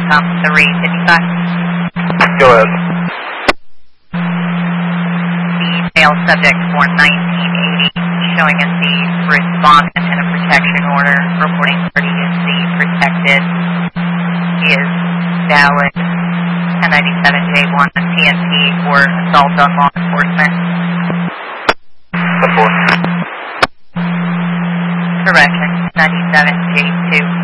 Intercom 355. Go ahead. The male subject for 1980 showing us the response antenna protection order reporting previously protected is valid 1097J1 TNT for assault on law enforcement. Correction, 97J2.